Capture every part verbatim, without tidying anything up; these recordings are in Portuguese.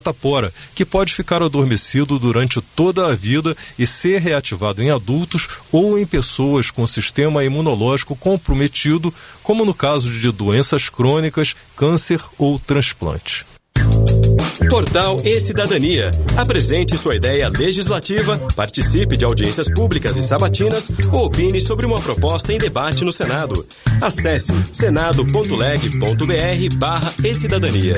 catapora, que pode ficar adormecido durante toda a vida e ser reativado em adultos ou em pessoas com sistema imunológico comprometido, como no caso de doenças crônicas, câncer ou transplante. Portal E-Cidadania. Apresente sua ideia legislativa, participe de audiências públicas e sabatinas ou opine sobre uma proposta em debate no Senado. Acesse senado.leg.br barra E-Cidadania.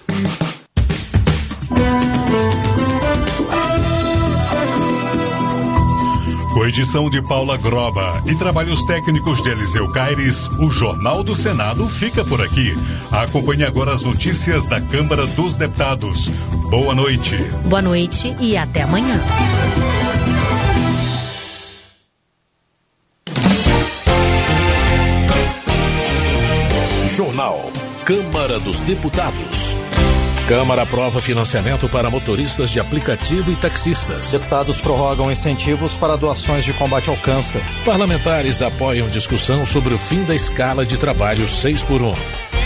Com edição de Paula Groba e trabalhos técnicos de Eliseu Caires, o Jornal do Senado fica por aqui. Acompanhe agora as notícias da Câmara dos Deputados. Boa noite. Boa noite e até amanhã. Jornal Câmara dos Deputados. Câmara aprova financiamento para motoristas de aplicativo e taxistas. Deputados prorrogam incentivos para doações de combate ao câncer. Parlamentares apoiam discussão sobre o fim da escala de trabalho seis por um.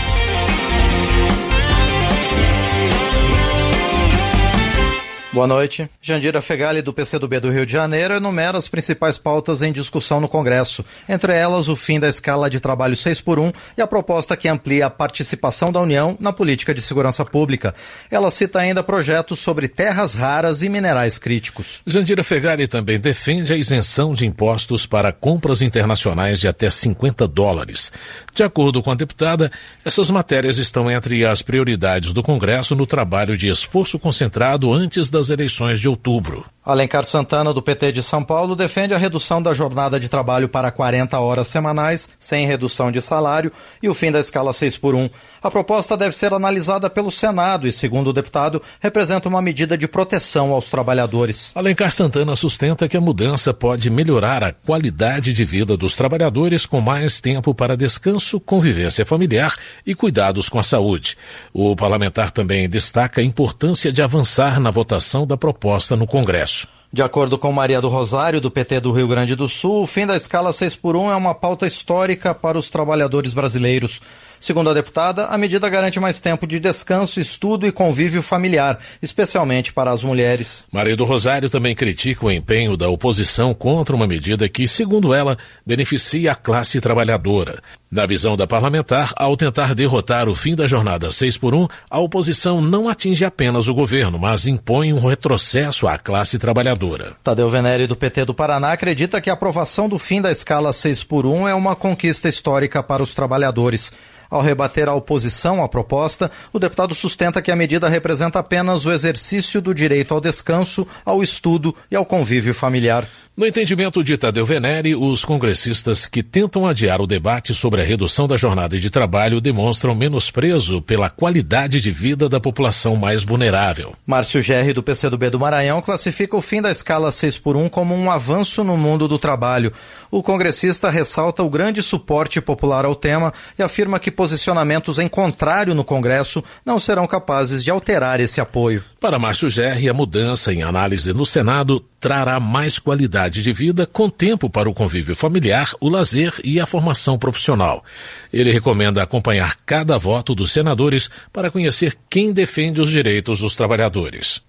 Boa noite. Jandira Fegali, do P C do B do Rio de Janeiro, enumera as principais pautas em discussão no Congresso. Entre elas, o fim da escala de trabalho seis por um e a proposta que amplia a participação da União na política de segurança pública. Ela cita ainda projetos sobre terras raras e minerais críticos. Jandira Fegali também defende a isenção de impostos para compras internacionais de até cinquenta dólares. De acordo com a deputada, essas matérias estão entre as prioridades do Congresso no trabalho de esforço concentrado antes da das eleições de outubro. Alencar Santana, do P T de São Paulo, defende a redução da jornada de trabalho para quarenta horas semanais, sem redução de salário, e o fim da escala seis por um. A proposta deve ser analisada pelo Senado e, segundo o deputado, representa uma medida de proteção aos trabalhadores. Alencar Santana sustenta que a mudança pode melhorar a qualidade de vida dos trabalhadores com mais tempo para descanso, convivência familiar e cuidados com a saúde. O parlamentar também destaca a importância de avançar na votação da proposta no Congresso. De acordo com Maria do Rosário, do P T do Rio Grande do Sul, o fim da escala seis por um é uma pauta histórica para os trabalhadores brasileiros. Segundo a deputada, a medida garante mais tempo de descanso, estudo e convívio familiar, especialmente para as mulheres. Maria do Rosário também critica o empenho da oposição contra uma medida que, segundo ela, beneficia a classe trabalhadora. Na visão da parlamentar, ao tentar derrotar o fim da jornada seis por um, a oposição não atinge apenas o governo, mas impõe um retrocesso à classe trabalhadora. Tadeu Venere, do P T do Paraná, acredita que a aprovação do fim da escala seis por um é uma conquista histórica para os trabalhadores. Ao rebater a oposição à proposta, o deputado sustenta que a medida representa apenas o exercício do direito ao descanso, ao estudo e ao convívio familiar. No entendimento de Tadeu Venere, os congressistas que tentam adiar o debate sobre a redução da jornada de trabalho demonstram menosprezo pela qualidade de vida da população mais vulnerável. Márcio Gerri, do P C do B do Maranhão, classifica o fim da escala seis por um como um avanço no mundo do trabalho. O congressista ressalta o grande suporte popular ao tema e afirma que posicionamentos em contrário no Congresso não serão capazes de alterar esse apoio. Para Márcio Gerri, a mudança em análise no Senado trará mais qualidade de vida com tempo para o convívio familiar, o lazer e a formação profissional. Ele recomenda acompanhar cada voto dos senadores para conhecer quem defende os direitos dos trabalhadores.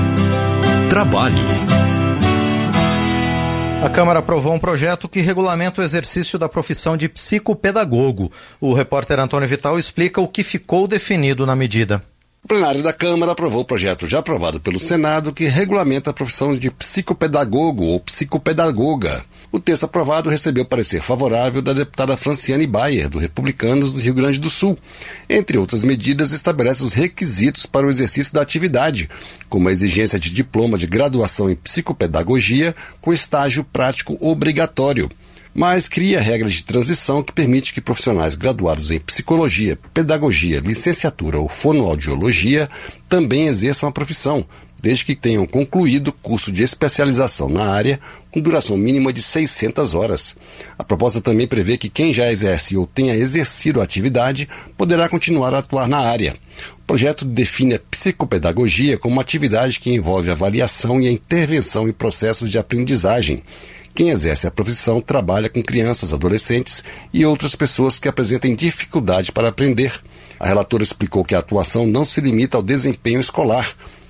Trabalho. A Câmara aprovou um projeto que regulamenta o exercício da profissão de psicopedagogo. O repórter Antônio Vital explica o que ficou definido na medida. O plenário da Câmara aprovou o projeto já aprovado pelo Senado que regulamenta a profissão de psicopedagogo ou psicopedagoga. O texto aprovado recebeu parecer favorável da deputada Franciane Bayer, do Republicanos do Rio Grande do Sul. Entre outras medidas, estabelece os requisitos para o exercício da atividade, como a exigência de diploma de graduação em psicopedagogia com estágio prático obrigatório. Mas cria regras de transição que permite que profissionais graduados em psicologia, pedagogia, licenciatura ou fonoaudiologia também exerçam a profissão, desde que tenham concluído curso de especialização na área com duração mínima de seiscentas horas. A proposta também prevê que quem já exerce ou tenha exercido a atividade poderá continuar a atuar na área. O projeto define a psicopedagogia como uma atividade que envolve a avaliação e a intervenção em processos de aprendizagem. Quem exerce a profissão trabalha com crianças, adolescentes e outras pessoas que apresentem dificuldade para aprender. A relatora explicou que a atuação não se limita ao desempenho escolar.